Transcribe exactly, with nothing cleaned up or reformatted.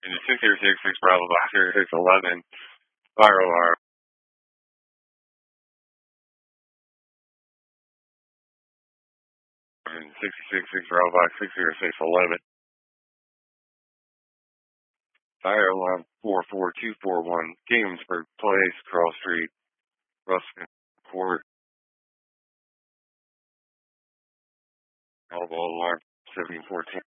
And the six zero six six Bravo Box zero six eleven, fire alarm. And six six six Bravo Box six zero six eleven. Fire alarm four four two four one, Kinghamsburg Place, Carl Street, Ruskin Court. Elbow alarm seventeen fourteen.